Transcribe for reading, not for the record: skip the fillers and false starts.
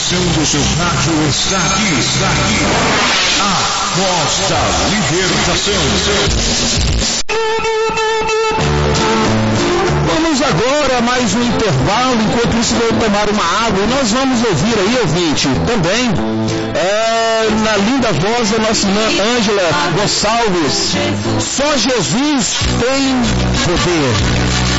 atenção do seu rádio está aqui. A voz da libertação. Vamos agora a mais um intervalo, enquanto isso vou tomar uma água e nós vamos ouvir aí, ouvinte, também, na linda voz da nossa irmã Ângela Gonçalves, só Jesus tem poder.